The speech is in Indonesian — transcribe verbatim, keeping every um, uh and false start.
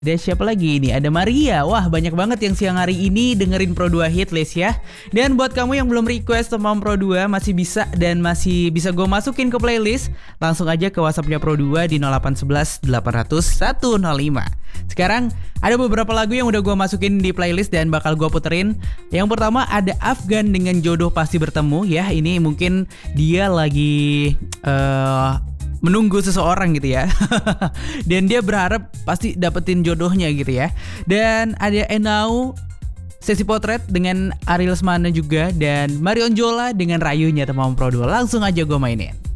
Dan siapa lagi ini? Ada Maria. Wah, banyak banget yang siang hari ini dengerin Pro dua Hitlist ya. Dan buat kamu yang belum request tentang Pro dua, masih bisa dan masih bisa gue masukin ke playlist. Langsung aja ke WhatsAppnya Pro dua di nol delapan satu satu delapan nol nol satu nol lima. Sekarang ada beberapa lagu yang udah gue masukin di playlist dan bakal gue puterin. Yang pertama ada Afgan dengan Jodoh Pasti Bertemu ya. Ini mungkin dia lagi uh, menunggu seseorang gitu ya. Dan dia berharap pasti dapetin jodohnya gitu ya. Dan ada Enau Sesi Potret dengan Ariel Lesmana juga. Dan Marion Jola dengan Rayunya teman Pro dua. Langsung aja gue mainin.